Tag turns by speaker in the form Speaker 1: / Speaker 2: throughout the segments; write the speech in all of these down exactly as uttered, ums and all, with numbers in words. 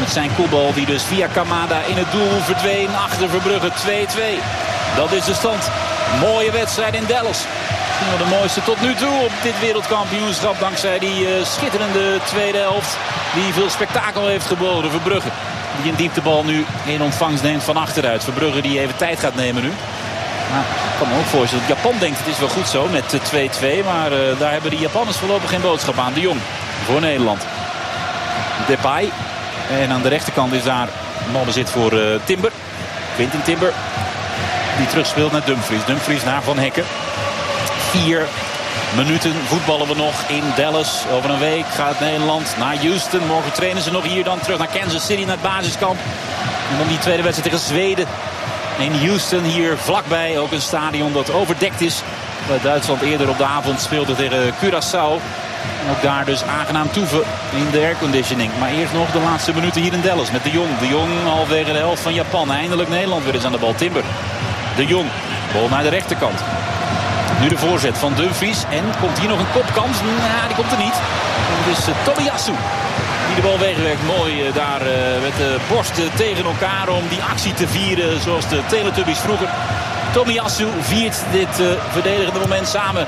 Speaker 1: met zijn kopbal die dus via Kamada in het doel verdween achter Verbrugge. twee twee. Dat is de stand. Mooie wedstrijd in Dallas. Misschien wel de mooiste tot nu toe op dit wereldkampioenschap. Dankzij die uh, schitterende tweede helft die veel spektakel heeft geboden. Verbrugge die een dieptebal nu in ontvangst neemt van achteruit. Verbrugge die even tijd gaat nemen nu. Nou, ik kan me ook voorstellen dat Japan denkt het is wel goed zo met twee twee. Maar uh, daar hebben de Japanners voorlopig geen boodschap aan. De Jong voor Nederland. Depay. En aan de rechterkant is daar balbezit voor uh, Timber. Quinten Timber. Die terugspeelt naar Dumfries. Dumfries naar Van Hekken. Vier minuten voetballen we nog in Dallas. Over een week gaat Nederland naar Houston. Morgen trainen ze nog hier, dan terug naar Kansas City, naar het basiskamp. En dan die tweede wedstrijd tegen Zweden. In Houston hier vlakbij ook een stadion dat overdekt is. Waar Duitsland eerder op de avond speelde tegen Curaçao. En ook daar dus aangenaam toeven in de airconditioning. Maar eerst nog de laatste minuten hier in Dallas met De Jong. De Jong halverwege de helft van Japan. Eindelijk Nederland weer eens aan de bal. Timber. De Jong. Bal naar de rechterkant. Nu de voorzet van Dumfries. En komt hier nog een kopkans? Nou, die komt er niet. Het is uh, Tomiyasu die de bal wegwerkt. Mooi uh, daar uh, met de borsten tegen elkaar om die actie te vieren zoals de Teletubbies vroeger. Tomiyasu viert dit uh, verdedigende moment samen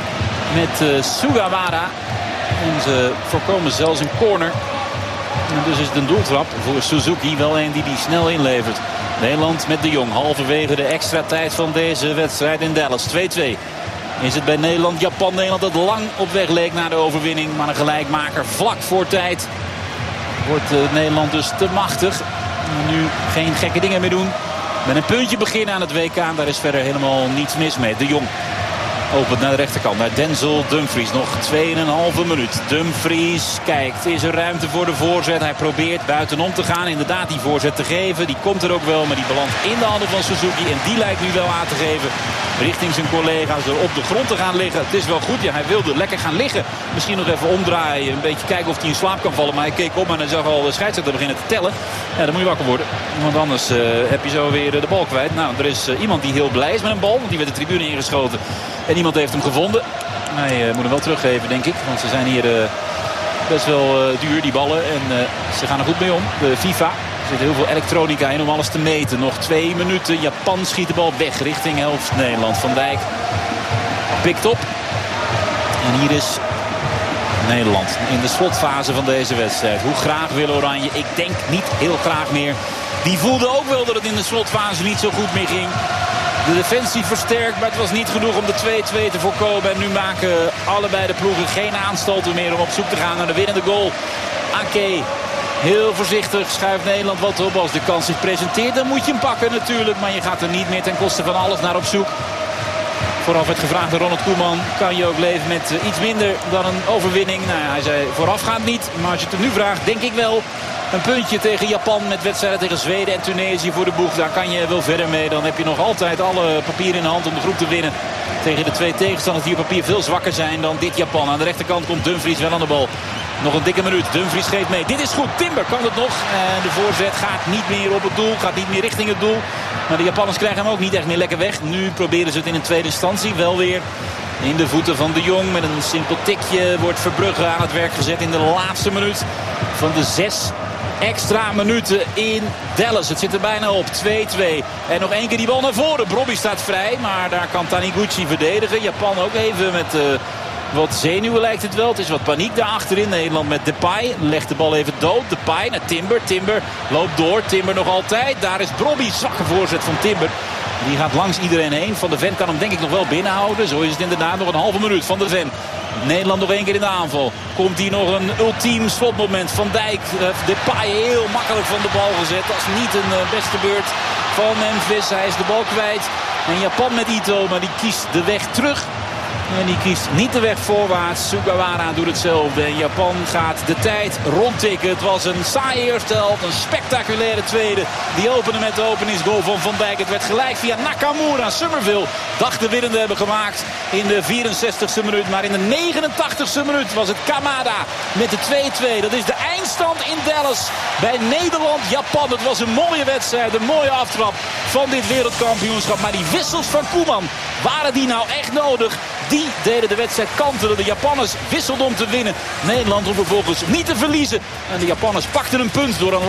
Speaker 1: met uh, Sugawara. En ze voorkomen zelfs een corner. En dus is het een doeltrap voor Suzuki. Wel een die die snel inlevert. Nederland met De Jong. Halverwege de extra tijd van deze wedstrijd in Dallas. twee twee. Is het bij Nederland, Japan, Nederland dat lang op weg leek naar de overwinning. Maar een gelijkmaker vlak voor tijd. Wordt uh, Nederland dus te machtig. En nu geen gekke dingen meer doen. Met een puntje beginnen aan het W K. Daar is verder helemaal niets mis mee. De Jong opent naar de rechterkant. Naar Denzel Dumfries. Nog twee en een halve minuut. Dumfries kijkt. Is er ruimte voor de voorzet. Hij probeert buitenom te gaan. Inderdaad die voorzet te geven. Die komt er ook wel. Maar die belandt in de handen van Suzuki. En die lijkt nu wel aan te geven. Richting zijn collega's. Door op de grond te gaan liggen. Het is wel goed. Ja, hij wilde lekker gaan liggen. Misschien nog even omdraaien. Een beetje kijken of hij in slaap kan vallen. Maar hij keek op en hij zag al de scheidsrechter beginnen te tellen. Ja, dan moet je wakker worden. Want anders uh, heb je zo weer uh, de bal kwijt. Nou, er is uh, iemand die heel blij is met een bal. Want die werd de tribune ingeschoten. En iemand heeft hem gevonden. Hij uh, moet hem wel teruggeven, denk ik. Want ze zijn hier uh, best wel uh, duur, die ballen. En uh, ze gaan er goed mee om. De FIFA. Er zit heel veel elektronica in om alles te meten. Nog twee minuten. Japan schiet de bal weg richting helft Nederland. Van Dijk pikt op. En hier is Nederland in de slotfase van deze wedstrijd. Hoe graag wil Oranje? Ik denk niet heel graag meer. Die voelde ook wel dat het in de slotfase niet zo goed meer ging. De defensie versterkt, maar het was niet genoeg om de twee twee te voorkomen. En nu maken allebei de ploegen geen aanstalten meer om op zoek te gaan naar de winnende goal. Ake, heel voorzichtig, schuift Nederland wat op. Als de kans zich presenteert, dan moet je hem pakken natuurlijk. Maar je gaat er niet meer ten koste van alles naar op zoek. Vooraf werd gevraagd door Ronald Koeman. Kan je ook leven met iets minder dan een overwinning? Nou ja, hij zei voorafgaand niet. Maar als je het hem nu vraagt, denk ik wel. Een puntje tegen Japan met wedstrijden tegen Zweden en Tunesië voor de boeg. Daar kan je wel verder mee. Dan heb je nog altijd alle papieren in de hand om de groep te winnen. Tegen de twee tegenstanders die op papier veel zwakker zijn dan dit Japan. Aan de rechterkant komt Dumfries wel aan de bal. Nog een dikke minuut. Dumfries geeft mee. Dit is goed. Timber kan het nog. En de voorzet gaat niet meer op het doel. Gaat niet meer richting het doel. Maar de Japanners krijgen hem ook niet echt meer lekker weg. Nu proberen ze het in een tweede instantie wel weer. In de voeten van De Jong. Met een simpel tikje wordt Verbrugge aan het werk gezet in de laatste minuut van de zes extra minuten in Dallas. Het zit er bijna op. twee twee. En nog één keer die bal naar voren. Brobby staat vrij. Maar daar kan Taniguchi verdedigen. Japan ook even met uh, wat zenuwen lijkt het wel. Het is wat paniek daar achterin. Nederland met Depay. Legt de bal even dood. Depay naar Timber. Timber loopt door. Timber nog altijd. Daar is Brobby. Zwakke voorzet van Timber. Die gaat langs iedereen heen. Van de Ven kan hem denk ik nog wel binnenhouden. Zo is het inderdaad nog een halve minuut. Van de Ven. Nederland nog één keer in de aanval. Komt hier nog een ultiem slotmoment. Van Dijk, uh, Depay heel makkelijk van de bal gezet. Dat is niet een uh, beste beurt van Memphis. Hij is de bal kwijt. En Japan met Ito, maar die kiest de weg terug. En die kiest niet de weg voorwaarts. Sugawara doet hetzelfde. En Japan gaat de tijd rondtikken. Het was een saaie eerste helft. Een spectaculaire tweede. Die opende met de openingsgoal van Van Dijk. Het werd gelijk via Nakamura. Somerville dacht de winnende hebben gemaakt in de vierenzestigste minuut. Maar in de negenentachtigste minuut was het Kamada met de twee twee. Dat is de eindstand in Dallas bij Nederland-Japan. Het was een mooie wedstrijd. Een mooie aftrap van dit wereldkampioenschap. Maar die wissels van Koeman, waren die nou echt nodig? Die deden de wedstrijd kantelen. De Japanners wisselden om te winnen. Nederland om vervolgens niet te verliezen. En de Japanners pakten een punt door een